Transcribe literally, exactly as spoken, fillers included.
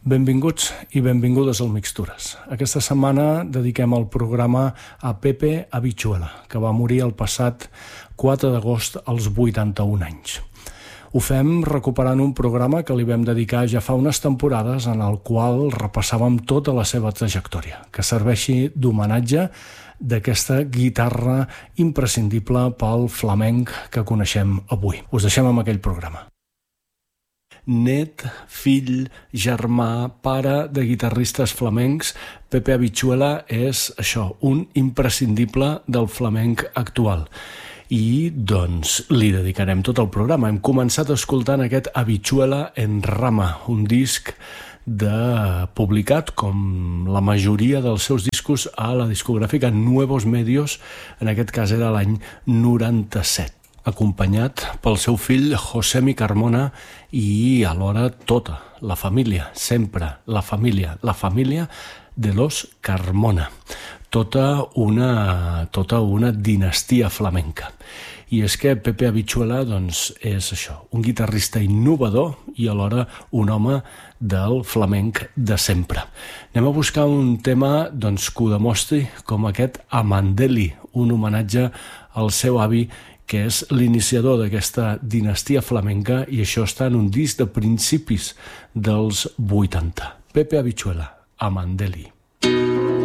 Benvinguts i benvingudes al Mixtures. Aquesta setmana dediquem el programa a Pepe Habichuela, que va morir el passat quatre d'agost als vuitanta-un anys. Ho fem recuperant un programa que li vam dedicar ja fa unes temporades en el qual repassàvem tota la seva trajectòria, que serveixi d'homenatge d'aquesta guitarra imprescindible pel flamenc que coneixem avui. Us deixem amb aquell programa. Net, fill, germà, pare de guitarristes flamencs, Pepe Habichuela és això, un imprescindible del flamenc actual. I, doncs, li dedicarem tot el programa. Hem començat escoltant aquest Habichuela en Rama, un disc de publicat, com la majoria dels seus discos, a la discogràfica Nuevos Medios, en aquest cas era l'any noranta-set. Acompanyat pel seu fill Josemi Carmona i alhora tota la família, sempre la família, la família de los Carmona, tota una, tota una dinastia flamenca. I és que Pepe Habichuela doncs, és això, un guitarrista innovador i alhora un home del flamenc de sempre. Anem a buscar un tema doncs, que ho demostri, com aquest Amandeli, un homenatge al seu avi, que és l'iniciador d'aquesta dinastia flamenca, i això està en un disc de principis dels vuitanta. Pepe Habichuela, Amandeli.